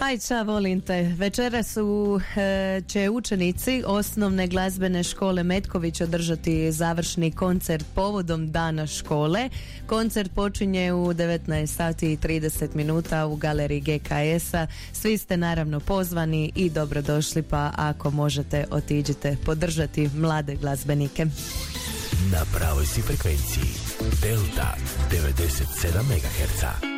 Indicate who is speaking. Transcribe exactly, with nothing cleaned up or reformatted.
Speaker 1: Aj, ča, volim te. Večera su e, će učenici osnovne glazbene škole Metković održati završni koncert povodom dana škole. Koncert počinje u devetnaest sati i trideset minuta u galeriji G K S-a. Svi ste naravno pozvani i dobrodošli, pa ako možete otiđite podržati mlade glazbenike.
Speaker 2: Na pravoj si frekvenciji Delta devedeset sedam megaherca.